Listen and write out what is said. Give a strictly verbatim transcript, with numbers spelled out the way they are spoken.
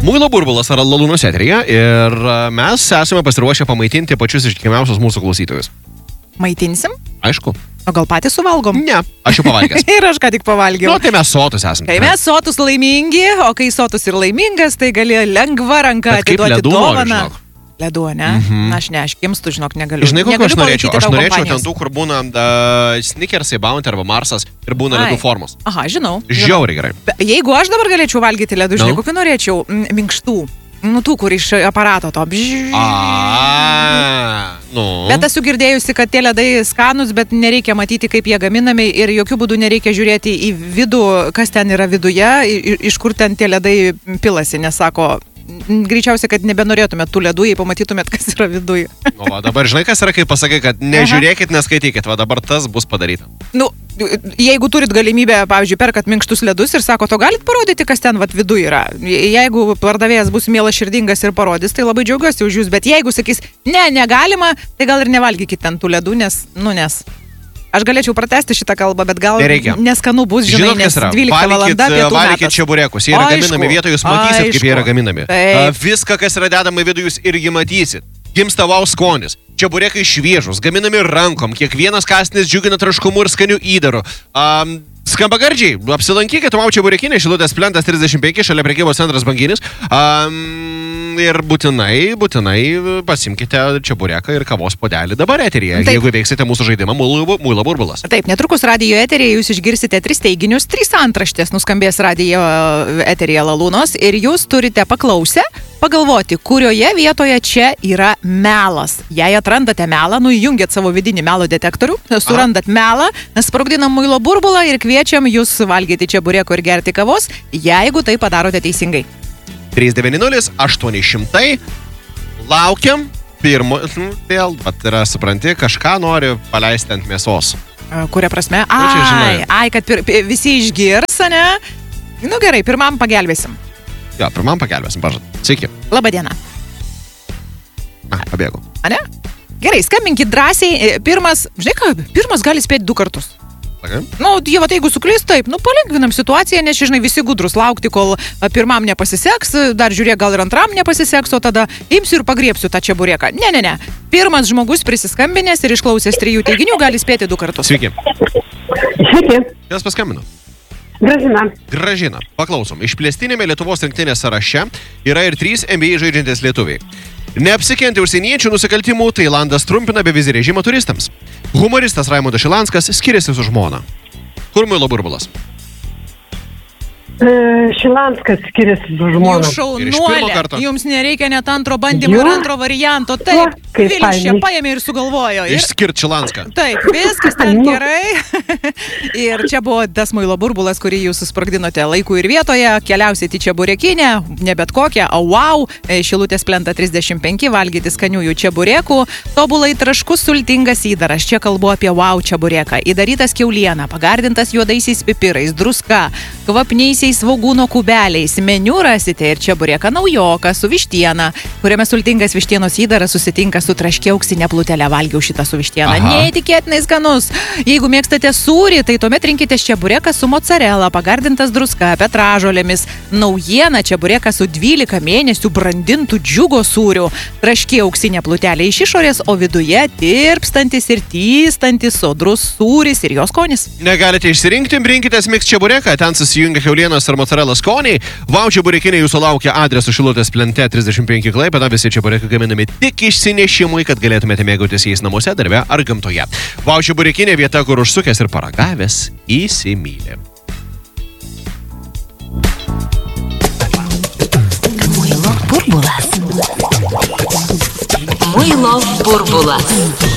Muilo burbulas yra Lalūnos eteryje ir mes esame pasiruošę pamaitinti pačius ištikimiausius mūsų klausytojus. Maitinsim? Aišku. O gal patys suvalgom? Ne, aš jau pavalgęs. Ir aš ką tik pavalgiau. Nu, tai mes sotus esame. Kai mes sotus laimingi, o kai sotus ir laimingas, tai gali lengva ranka atiduoti dovaną. Ledu, ne? Mm-hmm. Aš ne, aš kimstu, žinok, negaliu. Žinai, kokio aš norėčiau? Aš norėčiau kompanijos. ten tų, kur būna uh, Snickersai, Bounty arba Marsas ir būna ledų formos. Aha, žinau. Žiauriai gerai. Jeigu aš dabar galėčiau valgyti ledų, žinai, no. kokiu norėčiau? Minkštų. Nu, tų, kur iš aparato to. A, nu. Bet esu girdėjusi, kad tie ledai skanus, bet nereikia matyti, kaip jie gaminami ir jokių būdų nereikia žiūrėti į vidų, kas ten yra viduje, iš kur ten tie ledai pilasi, nes sako... Greičiausiai, kad nebenorėtumėt tų ledų, jei pamatytumėt, kas yra viduje. O va, dabar žinai, kas yra, kai pasakai, kad nežiūrėkit, neskaitykit, va dabar tas bus padaryta. Nu, jeigu turit galimybę, pavyzdžiui, perkat minkštus ledus ir sako, to galit parodyti, kas ten vat viduje yra. Jeigu pardavėjas bus mielas širdingas ir parodys, tai labai džiaugiuosi už jūs, bet jeigu sakys, ne, negalima, tai gal ir nevalgykit ten tų ledų, nes, nu, nes... Aš galėčiau pratesti šitą kalbą, bet gal nereikia. Neskanu bus, žinai, žinot, nes dvylikta valanda pietų metas. Valgykit čeburekus, jie yra aišku, gaminami vietoje, jūs matysit, aišku, kaip jie yra gaminami. Taip. Viską, kas yra dedama į vidų, jūs irgi matysit. Gimsta wow skonis. Čeburekai šviežus, gaminami rankom, kiekvienas kąsnis džiugina traškumu ir skaniu įdaru. Um, skamba gardžiai, apsilankykit wow čeburekinė, Šilutės plentas trisdešimt penki, šalia prekybos centras Banginis. Um, ir būtinai, būtinai pasimkite čebureką ir kavos puodelį dabar eteryje, taip. Jeigu veiksite mūsų žaidimą Muilo burbulas. Taip, netrukus radijo eteryje jūs išgirsite tris teiginius, trys antraštės nuskambės radijo eteryje Lalūnos ir jūs turite paklausę pagalvoti, kurioje vietoje čia yra melas. Jei atrandate melą, nu įjungiat savo vidinį melo detektorių, surandat melą, sprogdinam muilo burbulą ir kviečiam jūs valgyti čebureko ir gerti kavos, jeigu tai padarote teisingai. trys devyni nulis aštuoni šimtai. Laukiam. Pirmo, vėl, bet yra, supranti, kažką nori paleisti ant mėsos. Kuria prasme? Ai, ai, kad pir, visi išgirs, ne? Nu gerai, pirmam pagelbėsim. Jo, pirmam pagelbėsim, pažad. Sveiki. Labadiena. Na, pabėgau. A ne? Gerai, skambinkit drąsiai. Pirmas, žinai ką, pirmas gali spėti du kartus. Okay. Nu, jie, va, jeigu suklys, taip, nu, palengvinam situaciją, nes, žinai, visi gudrus laukti, kol pirmam nepasiseks, dar žiūrėk, gal ir antram nepasiseks, o tada imsiu ir pagriepsiu tą čebureką. Ne, ne, ne. Pirmas žmogus prisiskambinęs ir išklausęs trijų teiginių gali spėti du kartus. Sveiki. Sveiki. Kas paskambino? Gražina. Gražina. Paklausom. Išplėstinėme Lietuvos rinktinės sąraše yra ir trys N B A žaidžiantys lietuviai. Neapsikentę užsieniečių nusikaltimų, Tailandas trumpina bevizį režimą turistams. Humoristas Raimundas Šilanskas skiriasi su žmona. Kur muilo burbulas? E, Šilanskas skiriasi su žmona. Jūs šaunuolė, jums nereikia net antro bandymo jo. Ir antro varianto. Taip, Vilius čia paėmė ir sugalvojo. Ir... Išskirt Šilanską. Taip, viskas ten gerai. Ir čia buvo tas muilo burbulas, kurį jūs susprogdinote laiku ir vietoje. Keliausite į čeburekinę, ne bet kokią, o wow, Šilutės plenta trisdešimt penki, valgyti skaniųjų čeburekų. Tobulai traškus sultingas įdaras. Čia kalbu apie wow čebureką. Įdarytas kiauliena, pagardintas juodaisiais pipirais, druska, kvapniaisiais svogūno kubeliais. Meniu rasite ir čebureką naujoką su vištiena, kuriame sultingas vištienos įdaras susitinka su traškia auksinė plutelė. Valgiau šitą su vištiena. Neįtikėtinai skanus. Jeigu mėgstate sūrį, tai tuomet rinkite čebureką su mozzarella, pagardintas druska, petražolėmis. Naujiena čebureką su dvylika mėnesių brandintų džiugo sūrių. Traškia auksinė plutelė iš išorės, o viduje tirpstantis ir tystantis sodrus sūris ir jos skonis. Negalite išsirinkti, rinkitės mix čebureką, ten susijungia kiaulienos ir mozzarella skoniai. Wow čeburekinė jūsų laukia adresu Šilutės plente trisdešimt penki Klaipėda. Visi čeburekai gaminami tik išsinešimui, kad galėtumėte mėgautis jais namuose, darbe ar gamtoje. Wow čeburekinė vieta, kur užsukęs ir paragavęs įsimylė. Muilo burbulas. Muilo burbulas.